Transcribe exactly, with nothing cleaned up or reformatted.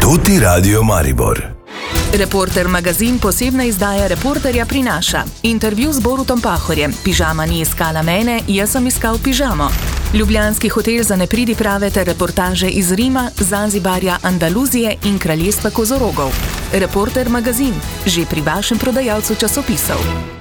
Tuti Radio Maribor. Reporter magazin posebna izdaja Reporterja prinaša. Intervju z Borutom Pahorjem. Pižama ni iskala mene, jaz sem iskal pižamo. Ljubljanski hotel za nepridiprave ter reportaže iz Rima, Zanzibarja, Andaluzije in kraljestva kozorogov. Reporter magazin, že pri vašem prodajalcu časopisov.